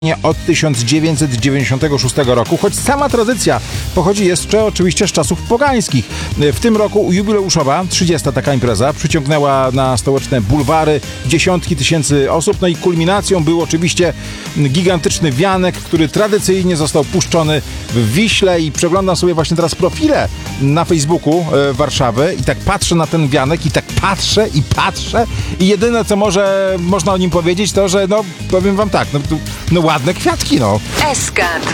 od 1996 roku, choć sama tradycja pochodzi jeszcze oczywiście z czasów pogańskich. W tym roku jubileuszowa, 30. taka impreza, przyciągnęła na stołeczne bulwary dziesiątki tysięcy osób, no i kulminacją był oczywiście gigantyczny wianek, który tradycyjnie został puszczony w Wiśle i przeglądam sobie właśnie teraz profile na Facebooku Warszawy i tak patrzę na ten wianek i tak patrzę i jedyne co można o nim powiedzieć to, że no powiem wam tak, no ładne kwiatki, no. SK